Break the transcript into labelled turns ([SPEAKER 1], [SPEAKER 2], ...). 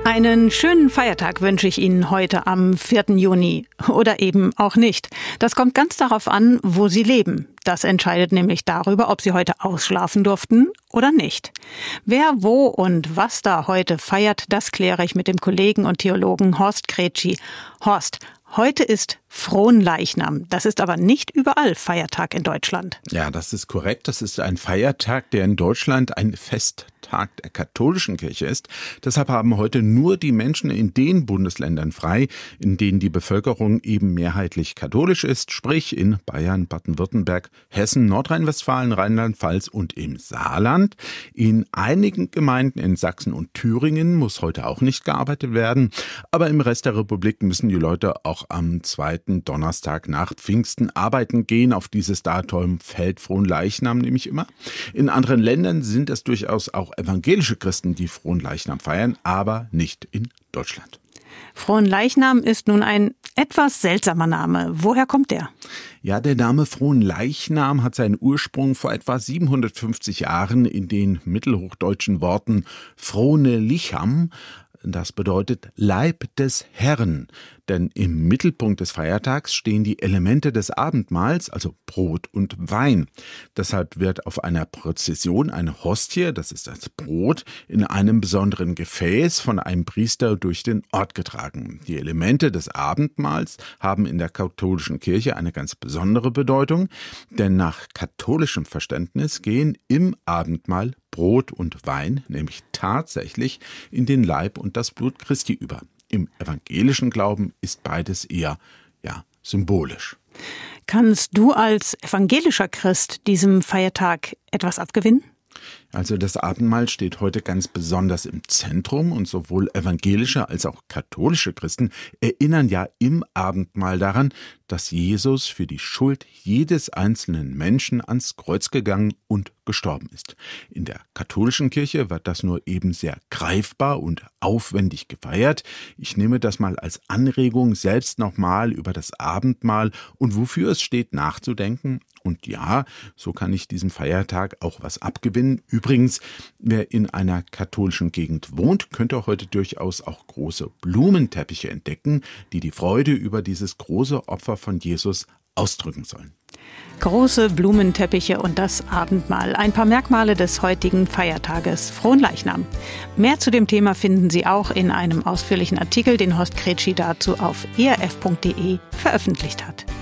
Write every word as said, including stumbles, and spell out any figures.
[SPEAKER 1] Einen schönen Feiertag wünsche ich Ihnen heute am vierten Juni. Oder eben auch nicht. Das kommt ganz darauf an, wo Sie leben. Das entscheidet nämlich darüber, ob Sie heute ausschlafen durften oder nicht. Wer, wo und was da heute feiert, das kläre ich mit dem Kollegen und Theologen Horst Kretschi. Horst, heute ist Fronleichnam. Das ist aber nicht überall Feiertag in Deutschland.
[SPEAKER 2] Ja, das ist korrekt. Das ist ein Feiertag, der in Deutschland ein Festtag der katholischen Kirche ist. Deshalb haben heute nur die Menschen in den Bundesländern frei, in denen die Bevölkerung eben mehrheitlich katholisch ist, sprich in Bayern, Baden-Württemberg, Hessen, Nordrhein-Westfalen, Rheinland-Pfalz und im Saarland. In einigen Gemeinden in Sachsen und Thüringen muss heute auch nicht gearbeitet werden. Aber im Rest der Republik müssen die Leute auch am zweiten Donnerstag nach Pfingsten arbeiten gehen. Auf dieses Datum fällt Fronleichnam nämlich immer. In anderen Ländern sind es durchaus auch evangelische Christen, die Fronleichnam feiern, aber nicht in Deutschland.
[SPEAKER 1] Fronleichnam ist nun ein etwas seltsamer Name. Woher kommt der?
[SPEAKER 2] Ja, der Name Fronleichnam hat seinen Ursprung vor etwa siebenhundertfünfzig Jahren in den mittelhochdeutschen Worten Frone Licham. Das bedeutet Leib des Herrn, denn im Mittelpunkt des Feiertags stehen die Elemente des Abendmahls, also Brot und Wein. Deshalb wird auf einer Prozession eine Hostie, das ist das Brot, in einem besonderen Gefäß von einem Priester durch den Ort getragen. Die Elemente des Abendmahls haben in der katholischen Kirche eine ganz besondere Bedeutung, denn nach katholischem Verständnis gehen im Abendmahl Brot und Wein nämlich tatsächlich in den Leib und das Blut Christi über. Im evangelischen Glauben ist beides eher, ja, symbolisch.
[SPEAKER 1] Kannst du als evangelischer Christ diesem Feiertag etwas abgewinnen?
[SPEAKER 2] Also das Abendmahl steht heute ganz besonders im Zentrum und sowohl evangelische als auch katholische Christen erinnern ja im Abendmahl daran, dass Jesus für die Schuld jedes einzelnen Menschen ans Kreuz gegangen und gestorben ist. In der katholischen Kirche wird das nur eben sehr greifbar und aufwendig gefeiert. Ich nehme das mal als Anregung, selbst nochmal über das Abendmahl und wofür es steht nachzudenken. Und ja, so kann ich diesem Feiertag auch was abgewinnen. Übrigens, wer in einer katholischen Gegend wohnt, könnte heute durchaus auch große Blumenteppiche entdecken, die die Freude über dieses große Opfer von Jesus ausdrücken sollen.
[SPEAKER 1] Große Blumenteppiche und das Abendmahl. Ein paar Merkmale des heutigen Feiertages Fronleichnam. Mehr zu dem Thema finden Sie auch in einem ausführlichen Artikel, den Horst Kretschi dazu auf e r f punkt d e veröffentlicht hat.